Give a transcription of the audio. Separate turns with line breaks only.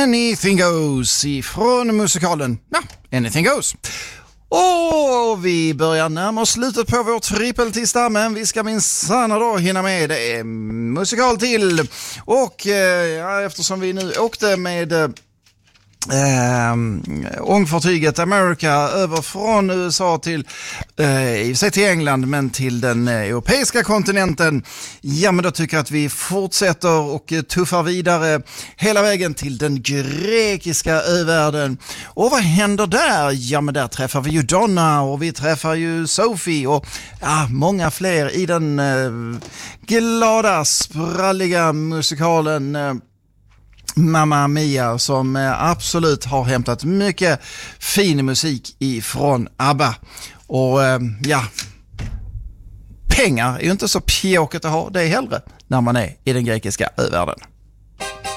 Anything Goes ifrån musikalen Anything Goes. Och vi börjar närma oss slutet på vår trippeltista, men vi ska minsann då hinna med musikal till. Och eftersom vi nu åkte med ångfartyget America över från USA till England, men till den europeiska kontinenten, men då tycker jag att vi fortsätter och tuffar vidare hela vägen till den grekiska övärlden. Och vad händer där? Men där träffar vi ju Donna och vi träffar ju Sophie och många fler i den glada, spralliga musikalen Mamma Mia, som absolut har hämtat mycket fin musik ifrån ABBA. Och pengar är ju inte så pjåkigt att ha, det är hellre när man är i den grekiska övärlden.